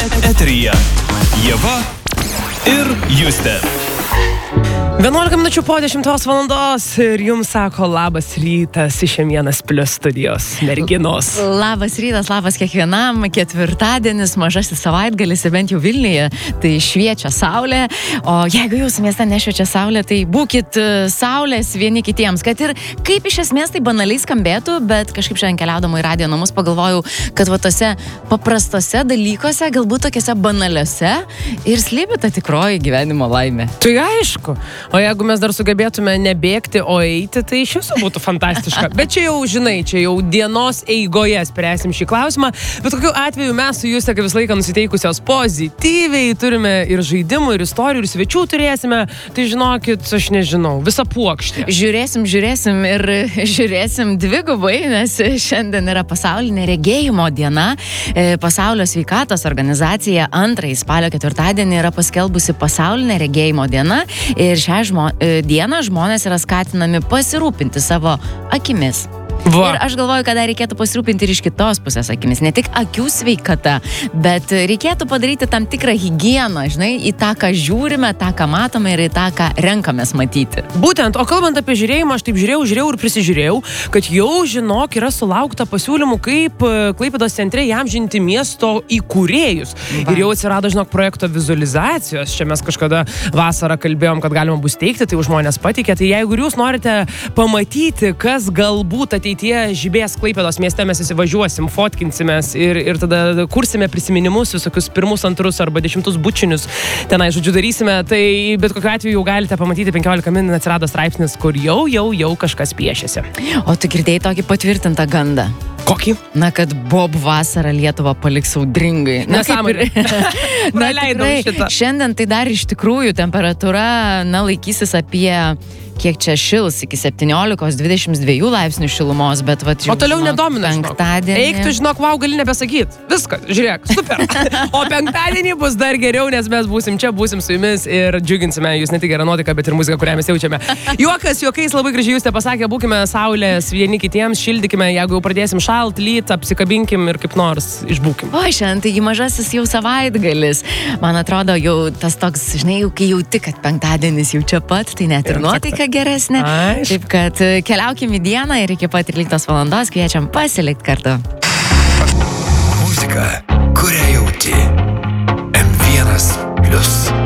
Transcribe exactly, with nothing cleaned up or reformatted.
Eteryje Ieva ir Justė. vienuolika minučių po dešimtos valandos ir jums sako labas rytas iš M vienas Plius studijos merginos. Labas rytas, labas kiekvienam, ketvirtadienis, mažasis savaitgalis ir bent jau Vilniuje, tai šviečia saulė, o jeigu jūsų mieste nešviečia saulė, tai būkit saulės vieni kitiems, kad ir kaip iš esmės tai banaliai skambėtų, bet kažkaip šiandien keliaudama į radijo namus pagalvojau, kad va tose paprastose dalykuose, galbūt tokiose banaliuose ir slypi ta tikroji gyvenimo laimė. Tai aišku. O jeigu mes dar sugebėtume nebėgti, o eiti, tai iš viso būtų fantastiška. Bet čia jau, žinai, čia jau dienos eigoje spręsim šį klausimą. Bet kokiu atveju mes su Juste, kaip visą laiką nusiteikusios pozityviai, turime ir žaidimų, ir istorijų, ir svečių turėsime. Tai žinokit, aš nežinau, visą puokštę. Žiūrėsim, žiūrėsim ir žiūrėsim dvigubai, nes šiandien yra pasaulinė regėjimo diena. Pasaulio sveikatos organizacija antrąjį spalio ketvirtadienį yra paskelbusi pasaulinę regėjimo dieną. Ir šią žmo, dieną žmonės yra skatinami pasirūpinti savo akimis. Va. Ir aš galvoju, kad dar reikėtų pasirūpinti ir iš kitos pusės akimis. Ne tik akių sveikata, bet reikėtų padaryti tam tikrą higieną, žinai, į tą, ką žiūrime, tą, ką matome ir į tą, ką renkamės matyti. Būtent, o kalbant apie žiūrėjimą, aš taip žiūrėjau, žiūrėjau ir prisižiūrėjau, kad jau, žinok, yra sulaukta pasiūlymų, kaip Klaipėdos centre įamžinti miesto įkūrėjus. Va. Ir jau atsirado, žinok, projekto vizualizacijos. Čia mes kažkada vasarą kalbėjom, kad galima bus teikti, tai žmonės patikė. Tai jeigu jūs norite pamatyti, kas galbūt ateityje tie žibės Klaipėdos mieste, mes įsivažiuosim, fotkinsimės ir, ir tada kursime prisiminimus, visokius pirmus, antrus arba dešimtus bučinius tenai, žodžiu, darysime. Tai bet kokiu atveju jau galite pamatyti penkiolika min atsirado straipsnis, kur jau, jau, jau kažkas piešėsi. O tu girdėjai tokį patvirtintą gandą? Kokį? Na, kad Bob vasarą Lietuvą paliks audringai. Na, Nesąmonė. Na, tikrai, šiandien tai dar iš tikrųjų temperatūra, na, laikysis apie kiek čia šils, iki septyniolikos dvidešimt dviejų laipsnių šilumos, bet va, o toliau nedomina, penktadienį. Eik, tu žinok, wow, gali nebesakyt. Viskas, žiūrėk, super. O penktadienį bus dar geriau, nes mes būsim čia, būsim su jumis ir džiuginsime jūs ne tik gerą nuotaiką, bet ir muziką, kurią mes jaučiame. Juokas, juokais, labai gražiai Justė pasakė, būkime saulės vieni kitiems, šildykime, jeigu jau pradėsim šalt, lyt, apsikabinkim ir kaip nors išbūkim. O, šiandien taigi mažasis jau savaitgalis. Man atrodo, jau tas toks, žinai, jau kai jauti, kad penktadienis jau čia pat, tai net ir nuotaika geresnė. Aiš. Taip kad keliaukim į dieną ir iki pat tryliktos valandos kviečiam pasilikti kartu. Muzika, kurią jauti. M vienas Plius.